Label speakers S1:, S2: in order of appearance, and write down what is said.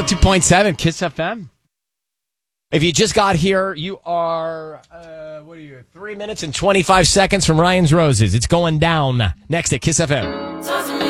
S1: 102.7 Kiss FM. If you just got here, you are, 3 minutes and 25 seconds from Ryan's Roses. It's going down next at Kiss FM.